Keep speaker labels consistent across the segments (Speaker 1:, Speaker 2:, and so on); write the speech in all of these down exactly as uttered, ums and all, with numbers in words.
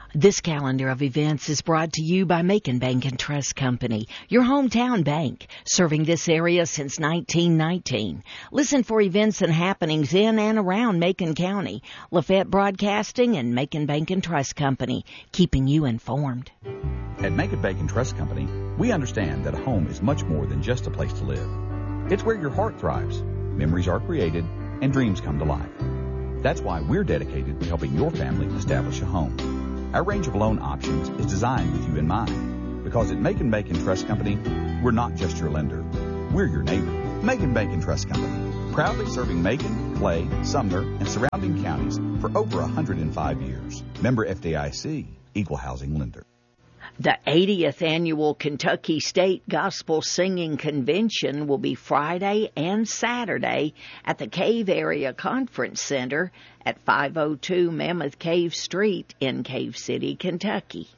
Speaker 1: This calendar of events is brought to you by Macon Bank and Trust Company, your hometown bank, serving this area since nineteen nineteen. Listen for events and happenings in and around Macon County. Lafayette Broadcasting and Macon Bank and Trust Company, keeping you informed.
Speaker 2: At Macon Bank and Trust Company, we understand that a home is much more than just a place to live. It's where your heart thrives, memories are created, and dreams come to life. That's why we're dedicated to helping your family establish a home. Our range of loan options is designed with you in mind, because at Macon Bank and Trust Company, we're not just your lender. We're your neighbor. Macon Bank and Trust Company, proudly serving Macon, Clay, Sumner, and surrounding counties for over one hundred five years. Member F D I C, Equal Housing Lender.
Speaker 1: The eightieth Annual Kentucky State Gospel Singing Convention will be Friday and Saturday at the Cave Area Conference Center at five oh two Mammoth Cave Street in Cave City, Kentucky.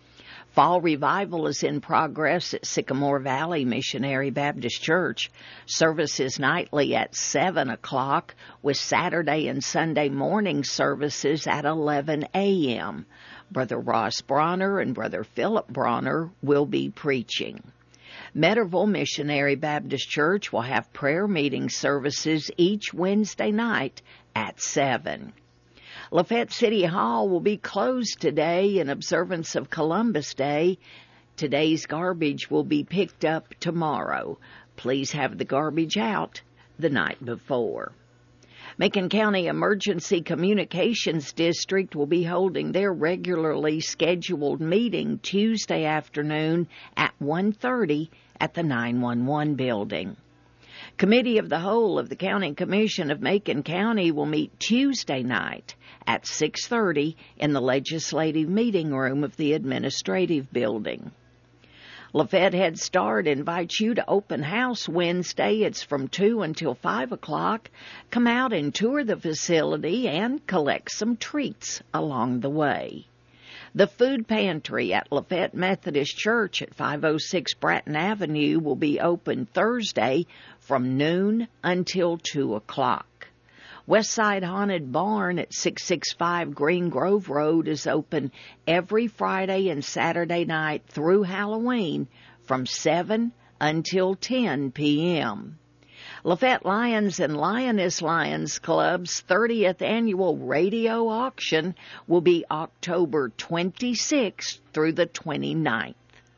Speaker 1: Fall revival is in progress at Sycamore Valley Missionary Baptist Church. Services nightly at seven o'clock with Saturday and Sunday morning services at eleven a.m. Brother Ross Bronner and Brother Philip Bronner will be preaching. Medderville Missionary Baptist Church will have prayer meeting services each Wednesday night at seven. Lafayette City Hall will be closed today in observance of Columbus Day. Today's garbage will be picked up tomorrow. Please have the garbage out the night before. Macon County Emergency Communications District will be holding their regularly scheduled meeting Tuesday afternoon at one thirty at the nine one one building. Committee of the Whole of the County Commission of Macon County will meet Tuesday night at six thirty in the Legislative Meeting Room of the Administrative Building. Lafayette Head Start invites you to open house Wednesday. It's from two until five o'clock. Come out and tour the facility and collect some treats along the way. The food pantry at Lafayette Methodist Church at five oh six Bratton Avenue will be open Thursday from noon until two o'clock. Westside Haunted Barn at six sixty-five Green Grove Road is open every Friday and Saturday night through Halloween from seven until ten p.m. Lafayette Lions and Lioness Lions Club's thirtieth Annual Radio Auction will be October twenty-sixth through the twenty-ninth.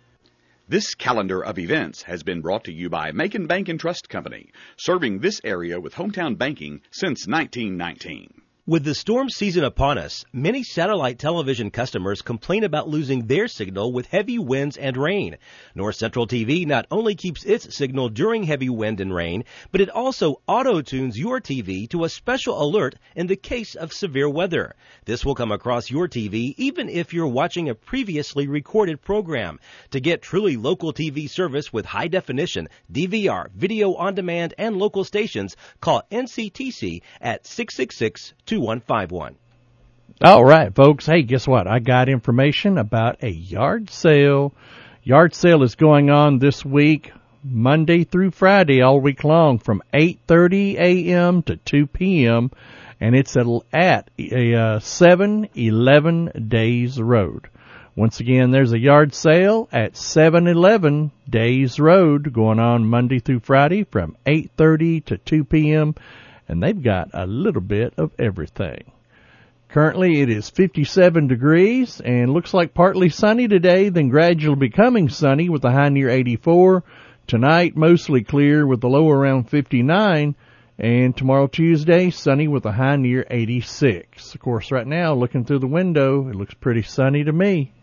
Speaker 3: This calendar of events has been brought to you by Macon Bank and Trust Company, serving this area with hometown banking since nineteen nineteen.
Speaker 4: With the storm season upon us, many satellite television customers complain about losing their signal with heavy winds and rain. North Central T V not only keeps its signal during heavy wind and rain, but it also auto-tunes your T V to a special alert in the case of severe weather. This will come across your T V even if you're watching a previously recorded program. To get truly local T V service with high definition, D V R, video on demand, and local stations, call N C T C at six six six, two one five one.
Speaker 5: All right, folks. Hey, guess what? I got information about a yard sale. Yard sale is going on this week, Monday through Friday, all week long, from eight thirty a.m. to two p.m., and it's at, at a, uh, seven eleven Days Road. Once again, there's a yard sale at seven eleven Days Road going on Monday through Friday from eight thirty to two p.m., and they've got a little bit of everything. Currently, it is fifty-seven degrees and looks like partly sunny today, then gradually becoming sunny with a high near eighty-four. Tonight, mostly clear with the low around fifty-nine. And tomorrow, Tuesday, sunny with a high near eighty-six. Of course, right now, looking through the window, it looks pretty sunny to me.